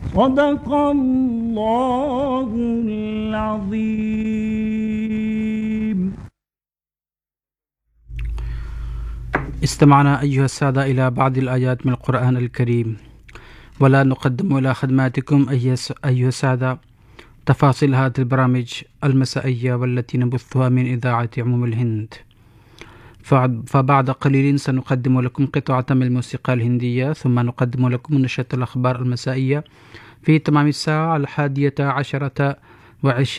صدق الله العظيم. استمعنا أيها السادة إلى بعض الآيات من القرآن الكريم، ولا نقدم إلى خدماتكم أيها السادة تفاصيل هذه البرامج المسائية والتي نبثها من إذاعة عموم الهند. فبعد قليل سنقدم لكم قطعة من الموسيقى الهندية، ثم نقدم لكم نشرة الأخبار المسائية في تمام الساعة 11:20